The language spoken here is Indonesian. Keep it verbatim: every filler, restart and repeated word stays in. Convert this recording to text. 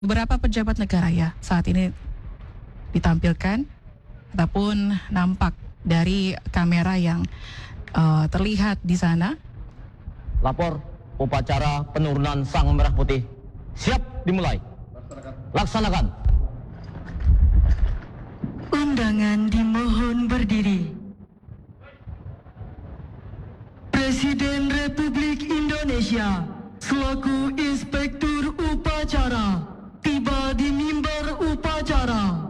Beberapa pejabat negara ya saat ini ditampilkan ataupun nampak dari kamera yang uh, terlihat di sana. Lapor upacara penurunan sang merah putih siap dimulai. Laksanakan. Undangan dimohon berdiri. Presiden Republik Indonesia selaku Inspektur Upacara tiba di mimbar upacara.